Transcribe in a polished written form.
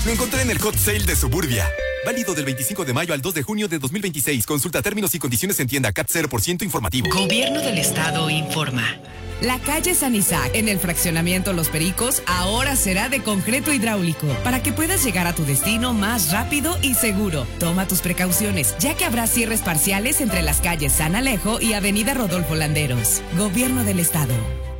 Lo encontré en el hot sale de Suburbia. Válido del 25 de mayo al 2 de junio de 2026. Consulta términos y condiciones en tienda. CAT 0% informativo. Gobierno del Estado informa. La calle San Isaac, en el fraccionamiento Los Pericos, ahora será de concreto hidráulico, para que puedas llegar a tu destino más rápido y seguro. Toma tus precauciones, ya que habrá cierres parciales entre las calles San Alejo y Avenida Rodolfo Landeros. Gobierno del Estado.